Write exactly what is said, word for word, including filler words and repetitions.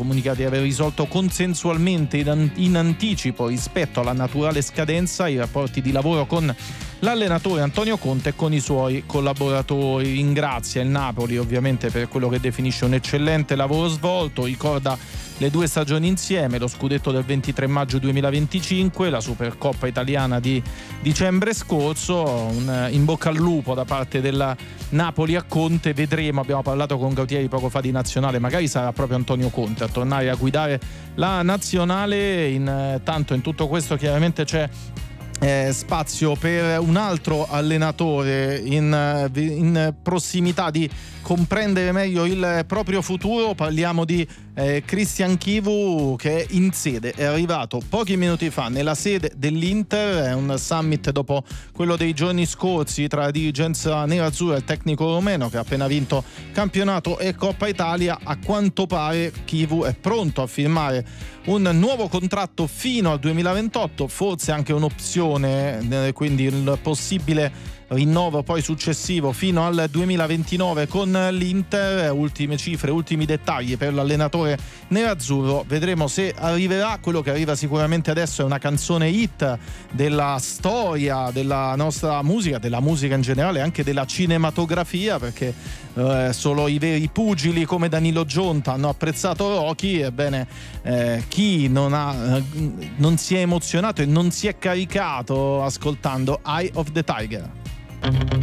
comunica di aver risolto consensualmente in anticipo rispetto alla naturale scadenza i rapporti di lavoro con l'allenatore Antonio Conte e con i suoi collaboratori. Ringrazia il Napoli ovviamente per quello che definisce un eccellente lavoro svolto, ricorda le due stagioni insieme, lo scudetto del ventitré maggio duemilaventicinque, la Supercoppa italiana di dicembre scorso. Un in bocca al lupo da parte della Napoli a Conte, vedremo, abbiamo parlato con Gautieri poco fa di nazionale, magari sarà proprio Antonio Conte a tornare a guidare la nazionale. Intanto in tutto questo chiaramente c'è Eh, spazio per un altro allenatore in, in prossimità di comprendere meglio il proprio futuro. Parliamo di eh, Christian Chivu, che è in sede, è arrivato pochi minuti fa nella sede dell'Inter. È un summit dopo quello dei giorni scorsi tra la dirigenza nerazzurra e il tecnico romeno, che ha appena vinto campionato e Coppa Italia. A quanto pare Chivu è pronto a firmare un nuovo contratto fino al duemilaventotto, forse anche un'opzione, quindi il possibile rinnovo poi successivo fino al duemilaventinove con l'Inter. Ultime cifre, ultimi dettagli per l'allenatore nerazzurro, vedremo se arriverà. Quello che arriva sicuramente adesso è una canzone hit della storia della nostra musica, della musica in generale, anche della cinematografia, perché eh, solo i veri pugili come Danilo Gionta hanno apprezzato Rocky. Ebbene, eh, chi non ha eh, non si è emozionato e non si è caricato ascoltando Eye of the Tiger?